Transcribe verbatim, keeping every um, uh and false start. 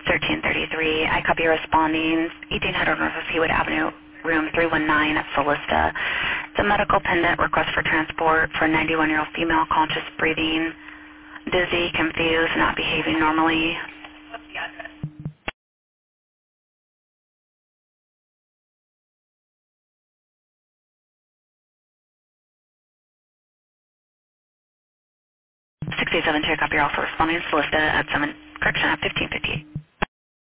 thirteen thirty-three. I copy responding, eighteen hundred North of Seawood Avenue, room three one nine at Solista. It's a medical pendant request for transport for a ninety-one-year-old female, conscious breathing, dizzy, confused, not behaving normally. What's the address? six eight seven two, copy, also responding, Solista at seven, correction, at fifteen fifty-eight.